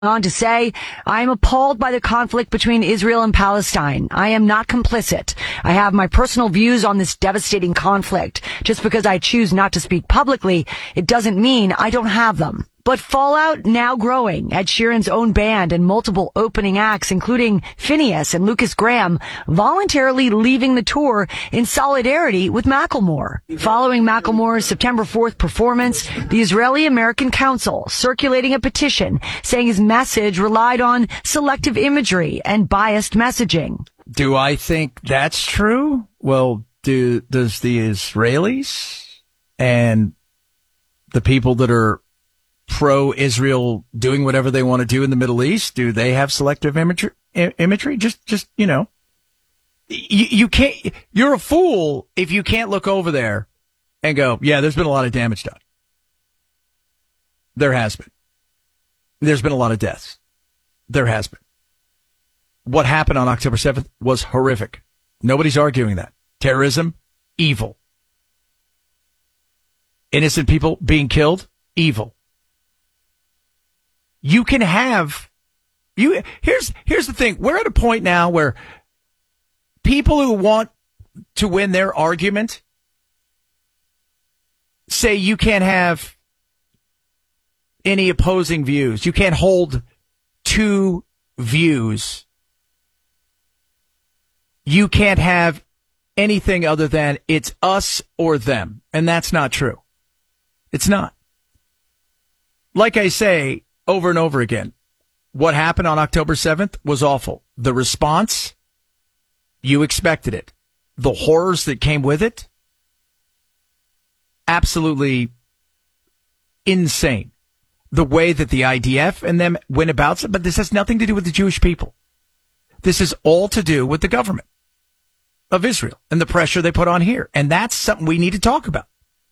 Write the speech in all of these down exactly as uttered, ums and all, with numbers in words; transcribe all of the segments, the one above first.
On to say, I am appalled by the conflict between Israel and Palestine. I am not complicit. I have my personal views on this devastating conflict. Just because I choose not to speak publicly, it doesn't mean I don't have them. But fallout now growing. Ed Sheeran's own band and multiple opening acts, including Phineas and Lucas Graham, voluntarily leaving the tour in solidarity with Macklemore. Following Macklemore's September fourth performance, the Israeli-American Council circulating a petition saying his message relied on selective imagery and biased messaging. Do I think that's true? Well, do does the Israelis and the people that are pro-Israel doing whatever they want to do in the Middle East, do they have selective imagery? imagery? Just, just, you know, you, you can't, you're a fool if you can't look over there and go, yeah, there's been a lot of damage done. There has been. There's been a lot of deaths. There has been. What happened on October seventh was horrific. Nobody's arguing that. Terrorism, evil. Innocent people being killed, evil. You can have, you, here's, here's the thing. We're at a point now where people who want to win their argument say you can't have any opposing views. You can't hold two views. You can't have anything other than it's us or them. And that's not true. It's not. Like I say, over and over again, what happened on October seventh was awful. The response, you expected it. The horrors that came with it, absolutely insane. The way that the I D F and them went about it, but this has nothing to do with the Jewish people. This is all to do with the government of Israel and the pressure they put on here. And that's something we need to talk about.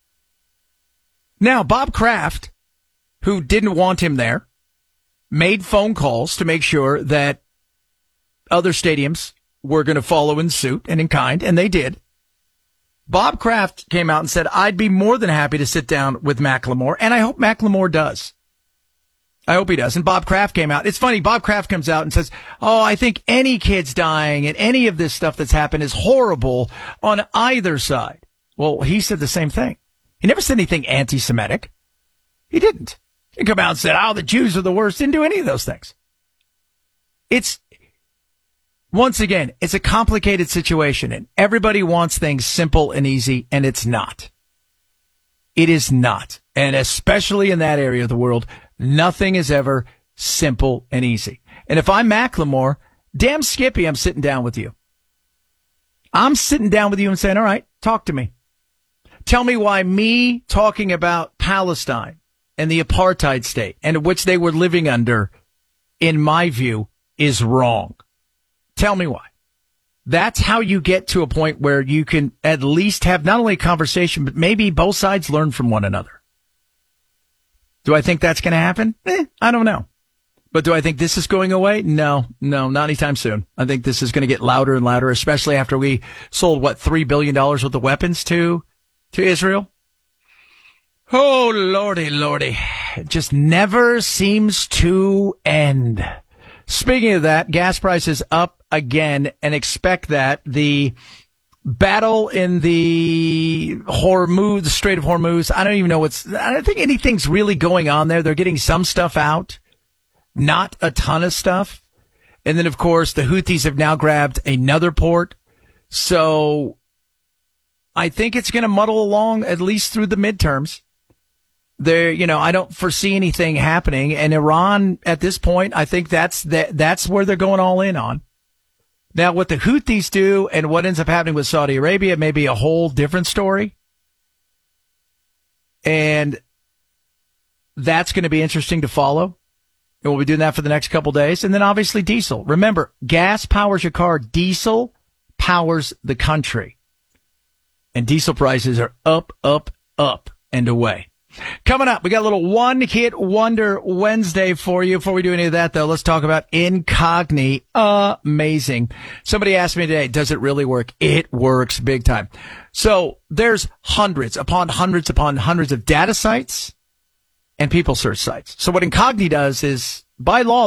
Now, Bob Kraft, who didn't want him there, made phone calls to make sure that other stadiums were going to follow in suit and in kind, and they did. Bob Kraft came out and said, I'd be more than happy to sit down with Macklemore, and I hope Macklemore does. I hope he does. And Bob Kraft came out. It's funny, Bob Kraft comes out and says, oh, I think any kids dying and any of this stuff that's happened is horrible on either side. Well, he said the same thing. He never said anything anti-Semitic. He didn't. He come out and said, oh, the Jews are the worst. Didn't do any of those things. It's, once again, it's a complicated situation, and everybody wants things simple and easy, and it's not. It is not. And especially in that area of the world, nothing is ever simple and easy. And if I'm Macklemore, damn Skippy, I'm sitting down with you. I'm sitting down with you and saying, all right, talk to me. Tell me why me talking about Palestine and the apartheid state, and which they were living under, in my view, is wrong. Tell me why. That's how you get to a point where you can at least have not only a conversation, but maybe both sides learn from one another. Do I think that's going to happen? Eh, I don't know. But do I think this is going away? No, no, not anytime soon. I think this is going to get louder and louder, especially after we sold, what, three billion dollars worth of weapons to, to Israel? Oh, lordy, lordy. It just never seems to end. Speaking of that, gas prices up again, and expect that the battle in the Hormuz, the Strait of Hormuz, I don't even know what's, I don't think anything's really going on there. They're getting some stuff out, not a ton of stuff. And then, of course, the Houthis have now grabbed another port. So I think it's going to muddle along at least through the midterms. There, you know, I don't foresee anything happening. And Iran, at this point, I think that's that, that's where they're going all in on. Now, what the Houthis do and what ends up happening with Saudi Arabia may be a whole different story. And that's going to be interesting to follow. And we'll be doing that for the next couple days. And then obviously diesel. Remember, gas powers your car. Diesel powers the country. And diesel prices are up, up, up and away. Coming up, we got a little one-hit wonder Wednesday for you. Before we do any of that, though, let's talk about Incogni. Amazing. Somebody asked me today, does it really work? It works big time. So there's hundreds upon hundreds upon hundreds of data sites and people search sites. So what Incogni does is by law,